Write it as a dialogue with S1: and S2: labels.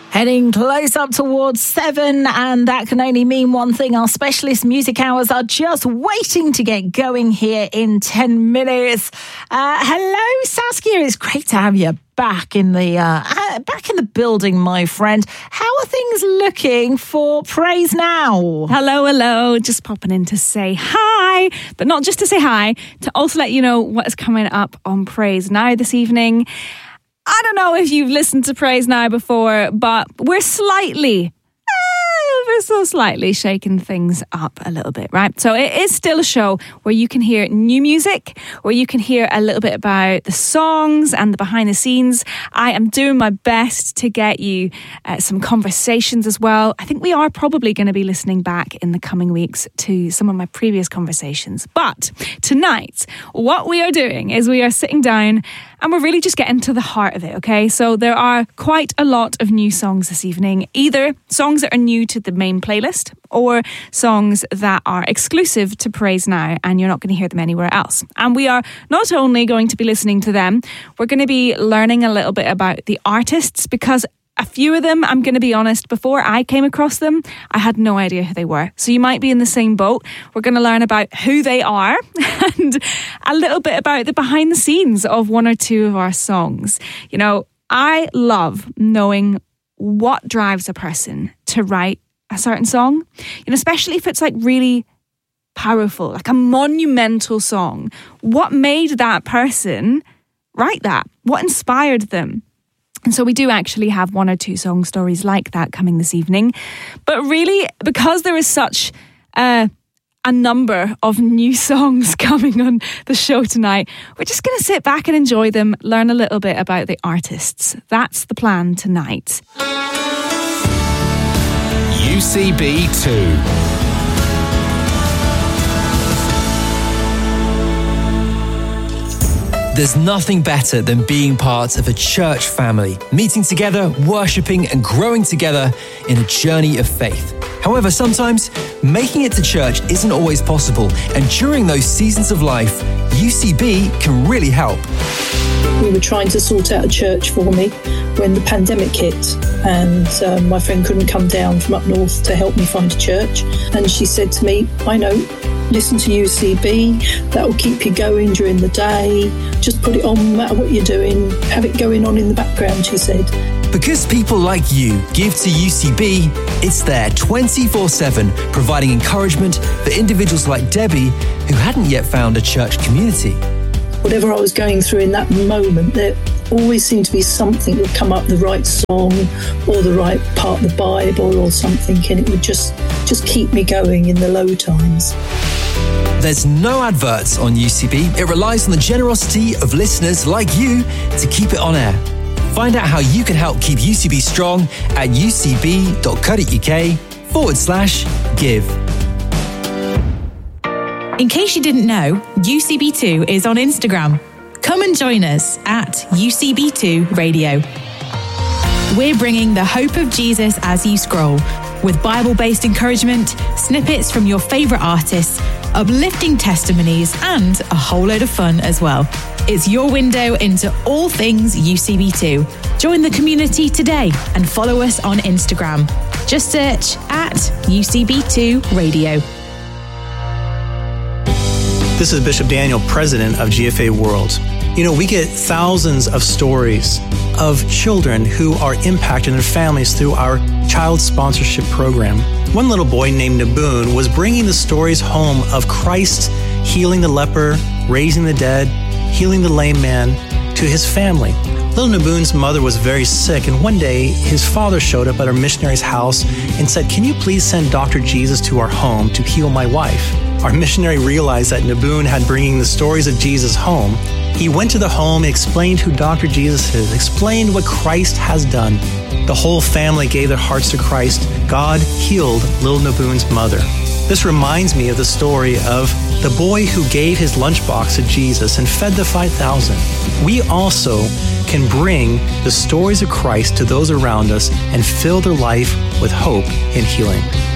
S1: Heading close up towards 7, and that can only mean one thing. Our specialist music hours are just waiting to get going here in 10 minutes. Hello, Saskia. It's great to have you back in the building, my friend. How are things looking for Praise Now?
S2: Hello. Just popping in to say hi, but not just to say hi, to also let you know what is coming up on Praise Now this evening. I don't know if you've listened to Praise Now before, but we're slightly shaking things up a little bit, right? So it is still a show where you can hear new music, where you can hear a little bit about the songs and the behind the scenes. I am doing my best to get you some conversations as well. I think we are probably going to be listening back in the coming weeks to some of my previous conversations. But tonight, what we are doing is we are sitting down and we're really just getting to the heart of it, okay? So there are quite a lot of new songs this evening, either songs that are new to the main playlist or songs that are exclusive to Praise Now and you're not going to hear them anywhere else. And we are not only going to be listening to them, we're going to be learning a little bit about the artists, because a few of them, I'm going to be honest, before I came across them, I had no idea who they were. So you might be in the same boat. We're going to learn about who they are and a little bit about the behind the scenes of one or two of our songs. You know, I love knowing what drives a person to write a certain song, you know, especially if it's like really powerful, like a monumental song. What made that person write that? What inspired them? And so we do actually have one or two song stories like that coming this evening. But really, because there is such a number of new songs coming on the show tonight, we're just going to sit back and enjoy them, learn a little bit about the artists. That's the plan tonight.
S3: UCB 2. There's nothing better than being part of a church family, meeting together, worshipping and growing together in a journey of faith. However, sometimes making it to church isn't always possible, and during those seasons of life, UCB can really help.
S4: We were trying to sort out a church for me when the pandemic hit, and my friend couldn't come down from up north to help me find a church. And she said to me, I know, listen to UCB, that will keep you going during the day. Just put it on no matter what you're doing, have it going on in the background, she said.
S3: Because people like you give to UCB, it's there 24/7, providing encouragement for individuals like Debbie who hadn't yet found a church community.
S4: Whatever I was going through in that moment, there always seemed to be something that would come up, the right song or the right part of the Bible or something, and it would just keep me going in the low times.
S3: There's no adverts on UCB. It relies on the generosity of listeners like you to keep it on air. Find out how you can help keep UCB strong at ucb.co.uk/give.
S5: In case you didn't know, UCB2 is on Instagram. Come and join us at UCB2 Radio. We're bringing the hope of Jesus as you scroll, with Bible-based encouragement, snippets from your favourite artists, uplifting testimonies, and a whole load of fun as well. It's your window into all things UCB2. Join the community today and follow us on Instagram. Just search at UCB2 Radio.
S6: This is Bishop Daniel, president of GFA World. You know, we get thousands of stories of children who are impacted in their families through our child sponsorship program. One little boy named Naboon was bringing the stories home of Christ healing the leper, raising the dead, healing the lame man to his family. Little Naboon's mother was very sick, and one day his father showed up at our missionary's house and said, "Can you please send Dr. Jesus to our home to heal my wife?" Our missionary realized that Naboon had bringing the stories of Jesus home. He went to the home, explained who Dr. Jesus is, explained what Christ has done. The whole family gave their hearts to Christ. God healed little Naboon's mother. This reminds me of the story of the boy who gave his lunchbox to Jesus and fed the 5,000. We also can bring the stories of Christ to those around us and fill their life with hope and healing.